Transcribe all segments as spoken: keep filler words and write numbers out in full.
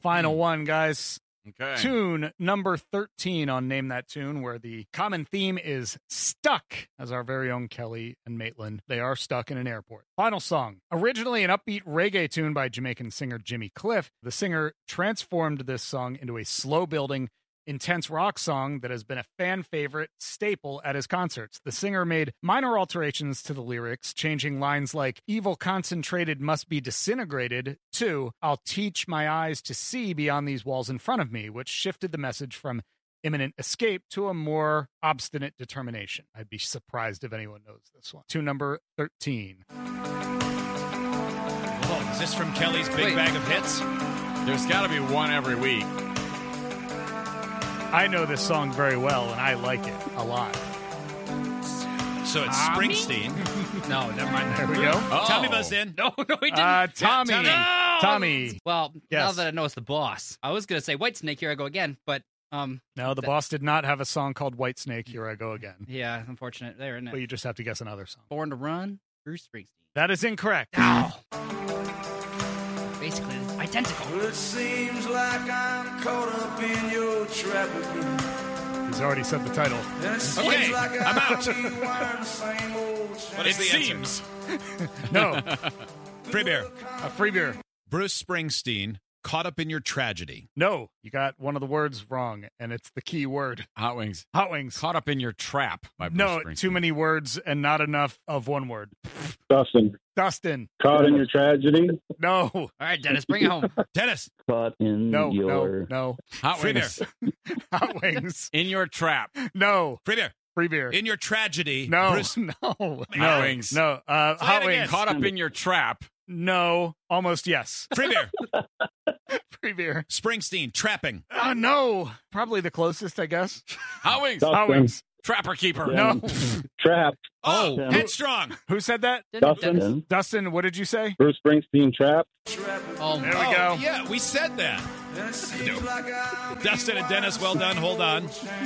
Final one, guys. Okay. Tune number thirteen on Name That Tune, where the common theme is stuck, as our very own Kelly and Maitland. They are stuck in an airport. Final song. Originally an upbeat reggae tune by Jamaican singer Jimmy Cliff, the singer transformed this song into a slow-building, intense rock song that has been a fan favorite staple at his concerts. The singer made minor alterations to the lyrics, changing lines like "evil concentrated must be disintegrated" to "I'll teach my eyes to see beyond these walls in front of me," which shifted the message from imminent escape to a more obstinate determination. I'd be surprised if anyone knows this one. To number thirteen. Oh, is this from Kelly's Big Wait. Bag of Hits? There's got to be one every week. I know this song very well, and I like it a lot. So it's Tommy? Springsteen. No, never mind. There we go. Oh. Tommy buzzed in. No, no, he didn't. Uh, Tommy. Tommy. No! Tommy. Well, Yes. now that I know it's the boss, I was going to say Whitesnake, Here I Go Again, but um, No, the That- boss did not have a song called Whitesnake, Here I Go Again. yeah, unfortunate there, isn't But it? you just have to guess another song. Born to Run, Bruce Springsteen. That is incorrect. Ow! Basically, identical. Well, it seems like I'm caught up in your trap again. He's already said the title. And it seems Okay, like I'm I out. keep wearing the same old What is It the seems. answer? No, Free beer. a free beer. Bruce Springsteen, Caught Up in Your Tragedy. No, you got one of the words wrong, and it's the key word. Hot Wings. Hot Wings. Caught Up in Your Trap by Bruce No, Springsteen. too many words and not enough of one word. Dustin, Dustin. caught in your tragedy. No, All right, Dennis, bring it home. Dennis, Caught in no, your... no, no. Hot Free Wings. Hot Wings. In Your Trap. No, free beer. free beer. In Your Tragedy. No, Bruce, no, no, Hot Wings. no. Uh, Say Hot it again. Wings. Caught Up in Your Trap. No, almost yes. free beer. Free beer. Springsteen, Trapping. Uh, no, probably the closest, I guess. Hot Wings. Dustin, Hot Wings. Trapper Keeper. No. Trapped. Oh, Oh. Headstrong. Who said that? Didn't Dustin. Dennis- Dustin, what did you say? Bruce Springsteen, trapped. Oh, There we Oh, go. yeah, we said that. And it seems like I'm Dustin and Dennis, well done. Hold on.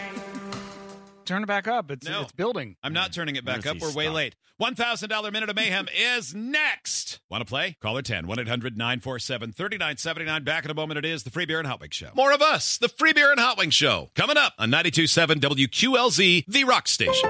Turn it back up. It's No. it's building. I'm not turning it back Where's up. he We're way stopped? late. one thousand dollars Minute of Mayhem is next. Want to play? Caller ten, one eight hundred nine four seven three nine seven nine. Back in a moment, it is the Free Beer and Hot Wings Show. More of us, the Free Beer and Hot Wings Show. Coming up on ninety-two point seven W Q L Z, the rock station.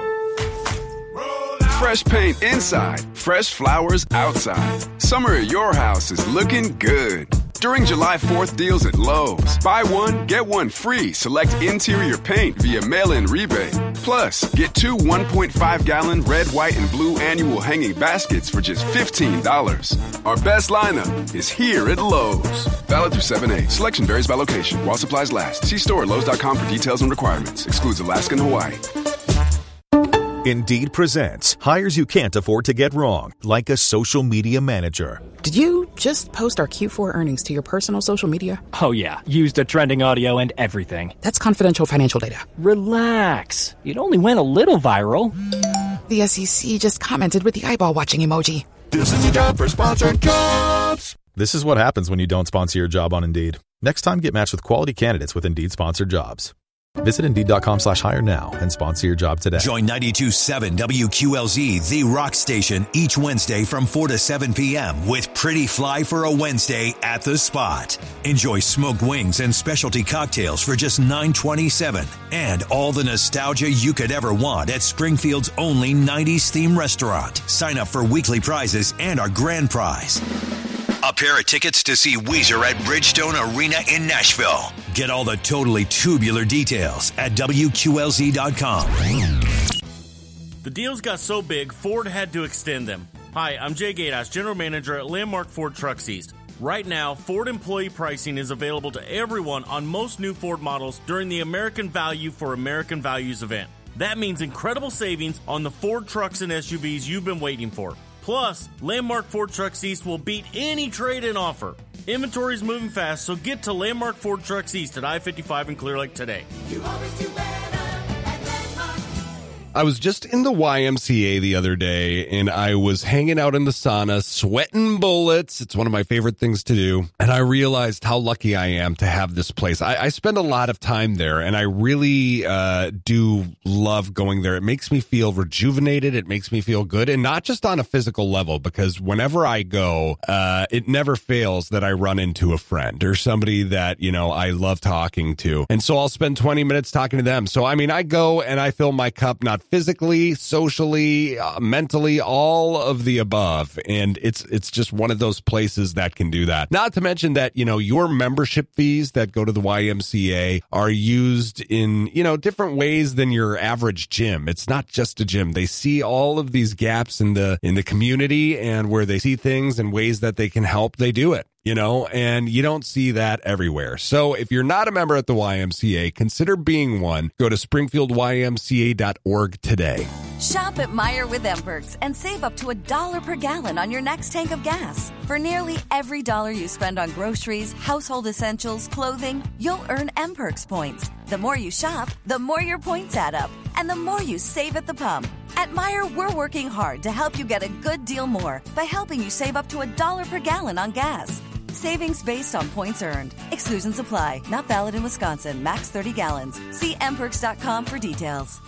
Fresh paint inside, fresh flowers outside. Summer at your house is looking good. During July fourth deals at Lowe's, buy one, get one free. Select interior paint via mail-in rebate. Plus, get two one point five gallon red, white, and blue annual hanging baskets for just fifteen dollars. Our best lineup is here at Lowe's. Valid through seven eight. Selection varies by location. While supplies last. See store at Lowe's dot com for details and requirements. Excludes Alaska and Hawaii. Indeed presents hires you can't afford to get wrong, like a social media manager. Did you just post our Q four earnings to your personal social media? Oh yeah, used a trending audio and everything. That's confidential financial data. Relax. It only went a little viral. The S E C just commented with the eyeball watching emoji. This is a job for sponsored jobs. This is what happens when you don't sponsor your job on Indeed. Next time, get matched with quality candidates with Indeed sponsored jobs. Visit Indeed.com slash hire now and sponsor your job today. Join ninety-two point seven W Q L Z, the rock station, each Wednesday from four to seven p.m. with Pretty Fly for a Wednesday at the Spot. Enjoy smoked wings and specialty cocktails for just nine twenty-seven, and all the nostalgia you could ever want at Springfield's only nineties theme restaurant. Sign up for weekly prizes and our grand prize, a pair of tickets to see Weezer at Bridgestone Arena in Nashville. Get all the totally tubular details at W Q L Z dot com. The deals got so big, Ford had to extend them. Hi, I'm Jay Gaidas, General Manager at Landmark Ford Trucks East. Right now, Ford employee pricing is available to everyone on most new Ford models during the American Value for American Values event. That means incredible savings on the Ford trucks and S U Vs you've been waiting for. Plus, Landmark Ford Trucks East will beat any trade-in offer. Inventory is moving fast, so get to Landmark Ford Trucks East at I fifty-five in Clear Lake today. You always do better at Landmark. I was just in the Y M C A the other day, and I was hanging out in the sauna, sweating bullets. It's one of my favorite things to do. And I realized how lucky I am to have this place. I, I spend a lot of time there, and I really uh, do love going there. It makes me feel rejuvenated. It makes me feel good, and not just on a physical level, because whenever I go, uh, it never fails that I run into a friend or somebody that, you know, I love talking to. And so I'll spend twenty minutes talking to them. So, I mean, I go and I fill my cup, not physically, socially, uh, mentally, all of the above. And it's it's just one of those places that can do that. Not to mention that, you know, your membership fees that go to the Y M C A are used in, you know, different ways than your average gym. It's not just a gym. They see all of these gaps in the in the community, and where they see things and ways that they can help, they do it. You know, and you don't see that everywhere. So if you're not a member at the Y M C A, consider being one. Go to springfield y m c a dot org today. Shop at Meijer with M-Perks and save up to a dollar per gallon on your next tank of gas. For nearly every dollar you spend on groceries, household essentials, clothing, you'll earn M-Perks points. The more you shop, the more your points add up, and the more you save at the pump. At Meijer, we're working hard to help you get a good deal more by helping you save up to a dollar per gallon on gas. Savings based on points earned. Exclusions apply. Not valid in Wisconsin. Max thirty gallons. See m perks dot com for details.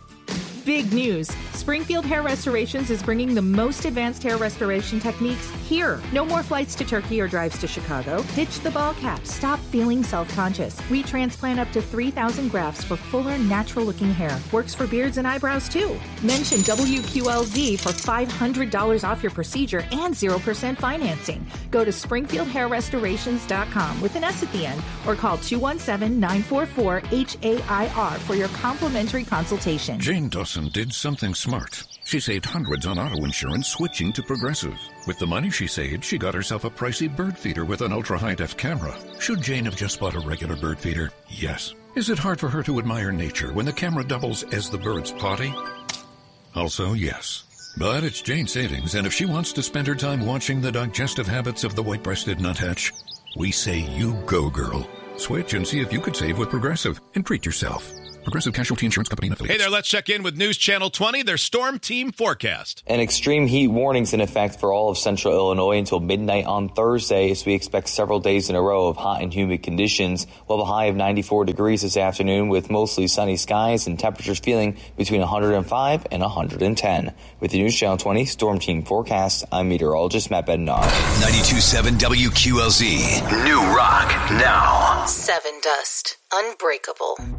Big news. Springfield Hair Restorations is bringing the most advanced hair restoration techniques here. No more flights to Turkey or drives to Chicago. Ditch the ball cap. Stop feeling self-conscious. We transplant up to three thousand grafts for fuller, natural-looking hair. Works for beards and eyebrows, too. Mention W Q L Z for five hundred dollars off your procedure and zero percent financing. Go to springfield hair restorations dot com with an S at the end, or call two one seven, nine four four, H A I R for your complimentary consultation. Jane Dawson did something smart. She saved hundreds on auto insurance switching to Progressive. With the money she saved, she got herself a pricey bird feeder with an ultra-high-def camera. Should Jane have just bought a regular bird feeder? Yes. Is it hard for her to admire nature when the camera doubles as the bird's potty? Also, yes. But it's Jane's savings, and if she wants to spend her time watching the digestive habits of the white-breasted nuthatch, we say you go, girl. Switch and see if you could save with Progressive and treat yourself. Progressive Casualty Insurance Company and affiliates. Hey there, let's check in with News Channel twenty, their storm team forecast. An extreme heat warning's in effect for all of central Illinois until midnight on Thursday, as we expect several days in a row of hot and humid conditions. We'll have a high of ninety-four degrees this afternoon with mostly sunny skies and temperatures feeling between one hundred five and one hundred ten. With the News Channel twenty storm team forecast, I'm meteorologist Matt Bednar. ninety-two point seven W Q L Z. New Rock now. Seven Dust. Unbreakable.